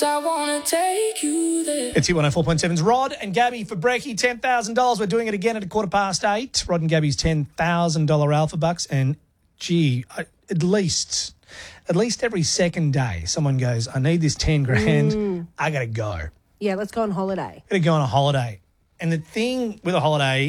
I want to take you there. It's Hit 104.7's Rod and Gabby for Brekkie, $10,000. We're doing it again at 8:15. Rod and Gabby's $10,000 Alpha Bucks. And, gee, at least every second day, someone goes, I need this 10 grand. I got to go. Yeah, let's go on holiday. Got to go on a holiday. And the thing with a holiday